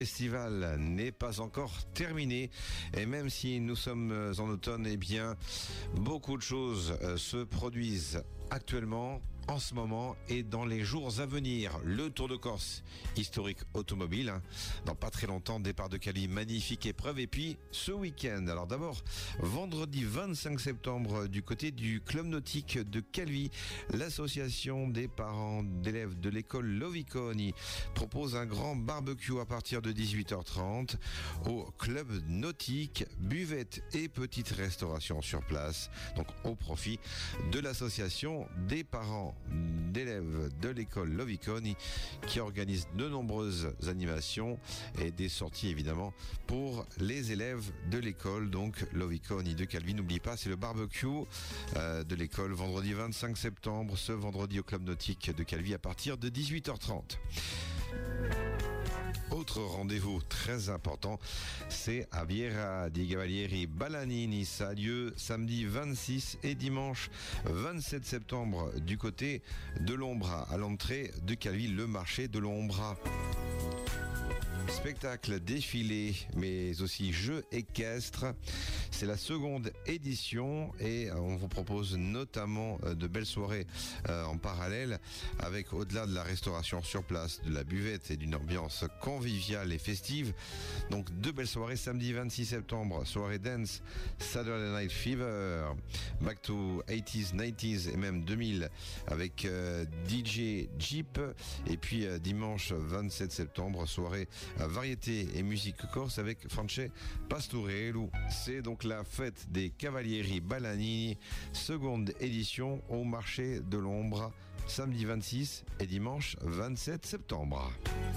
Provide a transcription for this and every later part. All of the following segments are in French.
Le festival n'est pas encore terminé et même si nous sommes en automne, eh bien, beaucoup de choses se produisent actuellement, en ce moment et dans les jours à venir. Le Tour de Corse, historique automobile, dans pas très longtemps, départ de Calvi, magnifique épreuve. Et puis ce week-end, alors d'abord, vendredi 25 septembre, du côté du club nautique de Calvi, l'association des parents d'élèves de l'école Loviconi propose un grand barbecue à partir de 18h30 au club nautique, buvette et petite restauration sur place, donc au profit de l'association des parents d'élèves de l'école Loviconi qui organise de nombreuses animations et des sorties évidemment pour les élèves de l'école, donc Loviconi de Calvi. N'oublie pas, c'est le barbecue de l'école vendredi 25 septembre, ce vendredi au club nautique de Calvi à partir de 18h30. Autre rendez-vous très important, c'est à Viera di Cavalieri Balanini. Ça a lieu samedi 26 et dimanche 27 septembre du côté de l'Ombra, à l'entrée de Calvi, le marché de l'Ombra. Spectacle, défilé, mais aussi jeux équestres. C'est la seconde édition et on vous propose notamment de belles soirées en parallèle avec, au-delà de la restauration sur place, de la buvette et d'une ambiance conviviale et festive. Donc deux belles soirées samedi 26 septembre, soirée dance, Saturday Night Fever, back to 80s, 90s et même 2000 avec DJ Jeep. Et puis dimanche 27 septembre, soirée variété et musique corse avec France Pastorello. C'est donc la fête des Cavalieri Balanini, seconde édition au marché de l'Ombra, samedi 26 et dimanche 27 septembre.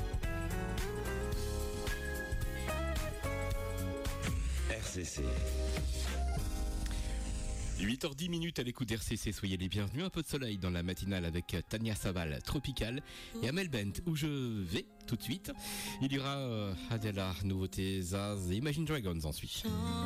RCC. 8h10 à l'écoute d'RCC, soyez les bienvenus. Un peu de soleil dans la matinale avec Tania Saval, Tropical, et Amel Bent, où je vais tout de suite. Il y aura Adela, nouveautés Zaz et Imagine Dragons ensuite.